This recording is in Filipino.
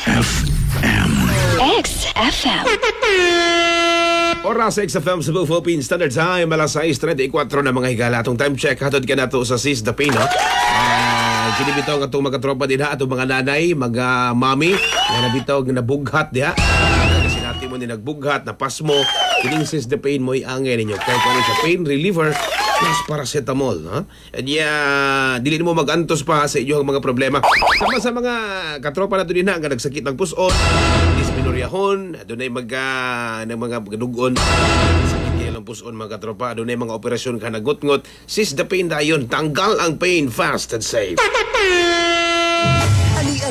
XFM. XFM. Oras sa XFM sa Philippine Standard Time, alas 6:34 na mga higala. Atong time check, hatod ka na to sa Sis the Pain, no? Kinibitaw nga itong mga tropa din ha, itong mga nanay, mga mami, nga nabitaw nga nabughat diha. Kasi natin mo din nagbughat, napas mo, kining Sis the Pain mo iangay ninyo. Kaya kung ano siya, pain reliever plus paracetamol, ha? And dili mo magantos pa sa inyong mga problema. Sama sa mga katropa na ito din ha, nga nagsakit ng puson, dysmenorrheahon, doon ay mga dugon, sakit kayo ng puson mga katropa, doon ay mga operasyon ka nagot-ngot. Sis the Pain dayon, tanggal ang pain fast and safe.